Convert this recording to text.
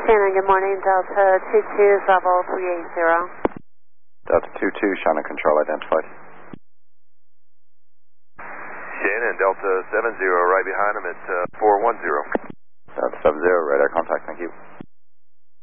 Shannon, good morning. Delta 22, level 380. Delta 22, Shannon control identified. Shannon, Delta 70, right behind him at 410. Delta 70, radar contact, thank you.